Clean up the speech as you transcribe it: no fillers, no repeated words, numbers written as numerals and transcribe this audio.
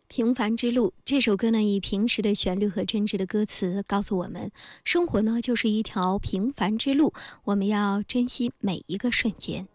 平凡之路这首歌呢，以平实的旋律和真挚的歌词告诉我们，生活呢就是一条平凡之路，我们要珍惜每一个瞬间。